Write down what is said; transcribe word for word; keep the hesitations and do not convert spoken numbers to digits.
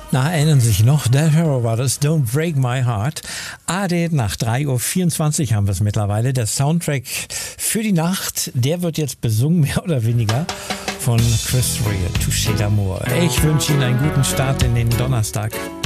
Na, erinnern Sie sich noch? Der Hero war das, Don't Break My Heart. Ade, nach drei Uhr vierundzwanzig haben wir es mittlerweile. Der Soundtrack für die Nacht, der wird jetzt besungen, mehr oder weniger, von Chris Rea, Touché d'amour. Ich wünsche Ihnen einen guten Start in den Donnerstag.